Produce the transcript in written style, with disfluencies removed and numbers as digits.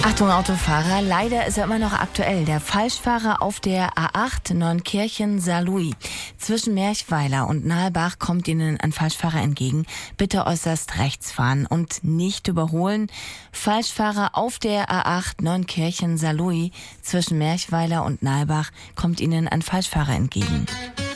Achtung Autofahrer, leider ist er immer noch aktuell. Der Falschfahrer auf der A8 Neunkirchen-Saarlouis. Zwischen Merchweiler und Nahlbach kommt Ihnen ein Falschfahrer entgegen. Bitte äußerst rechts fahren und nicht überholen. Falschfahrer auf der A8 Neunkirchen-Saarlouis. Zwischen Merchweiler und Nahlbach kommt Ihnen ein Falschfahrer entgegen.